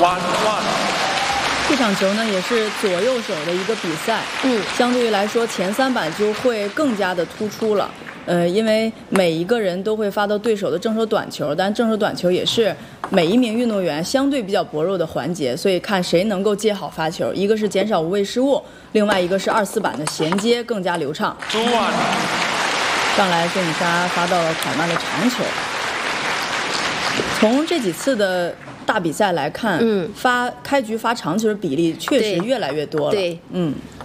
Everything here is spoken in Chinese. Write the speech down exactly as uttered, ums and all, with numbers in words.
one one。 这场球呢也是左右手的一个比赛， 嗯， 相对于来说前三板就会更加的突出了。呃，因为每一个人都会发到对手的正手短球，但正手短球也是每一名运动员相对比较薄弱的环节，所以看谁能够接好发球，一个是减少无谓失误，另外一个是二四板的衔接更加流畅。上来孙颖莎发到了凯曼的长球。从这几次的大比赛来看， 嗯， 发开局发长球的比例确实越来越多了。 对， 嗯。